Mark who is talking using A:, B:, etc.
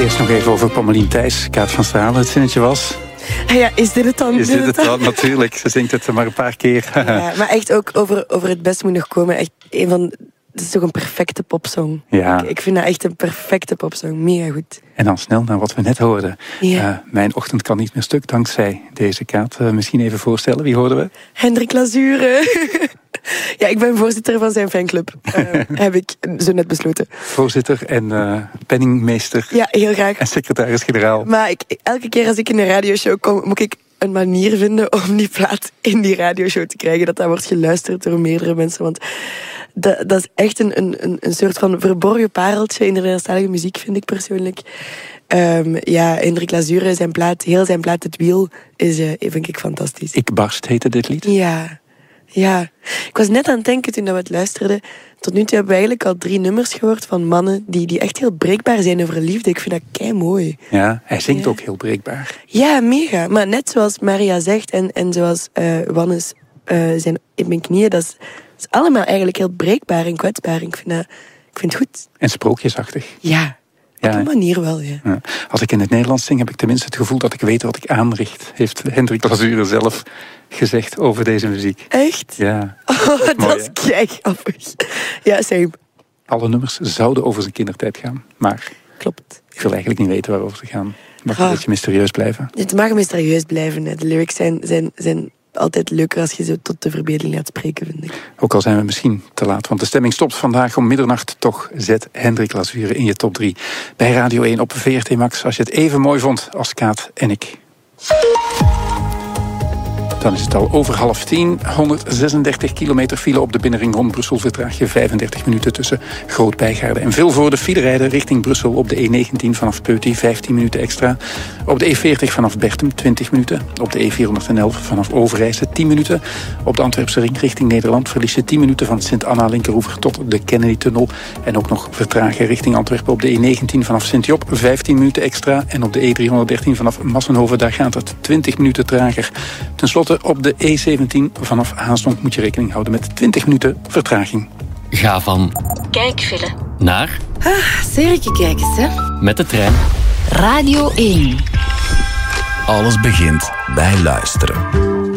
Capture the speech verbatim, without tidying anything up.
A: Eerst nog even over Pommelien Thijs, Kaat van Stralen. Het zinnetje was...
B: Ah ja, is dit het dan?
A: Is dit het dan? Natuurlijk. Ze zingt het maar een paar keer.
B: Ja, maar echt ook over, over het best moet nog komen. Echt een van... Het is toch een perfecte popsong.
A: Ja.
B: Ik, ik vind dat echt een perfecte popsong. Mega goed.
A: En dan snel naar wat we net hoorden.
B: Ja.
A: Uh, mijn ochtend kan niet meer stuk dankzij deze Kaat. Uh, misschien even voorstellen. Wie hoorden we?
B: Hendrik Lazuren. Ja, ik ben voorzitter van zijn fanclub. Uh, heb ik zo net besloten.
A: Voorzitter en uh, penningmeester.
B: Ja, heel graag.
A: En secretaris-generaal.
B: Maar ik, elke keer als ik in een radioshow kom, moet ik een manier vinden om die plaat in die radioshow te krijgen. Dat dat wordt geluisterd door meerdere mensen. Want dat, dat is echt een, een, een soort van verborgen pareltje in de Nederlandstalige muziek, vind ik persoonlijk. Um, ja, Hendrik Lazuren, zijn plaat, heel zijn plaat Het Wiel, is, uh, vind ik fantastisch.
A: Ik barst heette dit lied?
B: Ja. Ja, ik was net aan het denken toen we het luisterden. Tot nu toe hebben we eigenlijk al drie nummers gehoord van mannen die, die echt heel breekbaar zijn over liefde. Ik vind dat kei mooi.
A: Ja, hij zingt
B: ja.
A: ook heel breekbaar.
B: Ja, mega. Maar net zoals Maria zegt en, en zoals uh, Wannes uh, zijn in mijn knieën, dat is, is allemaal eigenlijk heel breekbaar en kwetsbaar. Ik vind, dat, ik vind het goed.
A: En sprookjesachtig.
B: Ja.
A: Ja,
B: op een manier wel, ja.
A: ja. Als ik in het Nederlands zing, heb ik tenminste het gevoel dat ik weet wat ik aanricht. Heeft Hendrik Lazuren zelf gezegd over deze muziek.
B: Echt?
A: Ja.
B: Oh, dat, dat is kei grappig. Ja, same.
A: Alle nummers zouden over zijn kindertijd gaan. Maar
B: klopt.
A: Ik wil eigenlijk niet weten waarover ze gaan. Mag
B: ah.
A: een beetje mysterieus blijven?
B: Het mag mysterieus blijven. Hè. De lyrics zijn... zijn, zijn altijd leuker als je zo tot de verbeelding laat spreken, vind ik.
A: Ook al zijn we misschien te laat, want de stemming stopt vandaag om middernacht. Toch zet Hendrik Lazuren in je top drie. Bij Radio één op V R T Max, als je het even mooi vond als Kaat en ik. Dan is het al over half tien. honderdzesendertig kilometer file op de binnenring rond Brussel. Vertraag je vijfendertig minuten tussen Groot-Bijgaarde en Vilvoorde. File rijden richting Brussel op de E negentien vanaf Peuty, vijftien minuten extra. Op de E veertig vanaf Bertum, twintig minuten. Op de E vierhonderdelf vanaf Overijse, tien minuten. Op de Antwerpse ring richting Nederland verlies je tien minuten van Sint-Anna-Linkeroever tot de Kennedy-tunnel. En ook nog vertragen richting Antwerpen op de E negentien vanaf Sint-Job, vijftien minuten extra. En op de E driehonderddertien vanaf Massenhoven, daar gaat het twintig minuten trager. Ten slotte op de E zeventien vanaf Haasdonk moet je rekening houden met twintig minuten vertraging.
C: Ga van
D: kijkfile
C: naar
D: ah, serietje kijken, hè?
C: Met de trein.
D: Radio één.
E: Alles begint bij luisteren.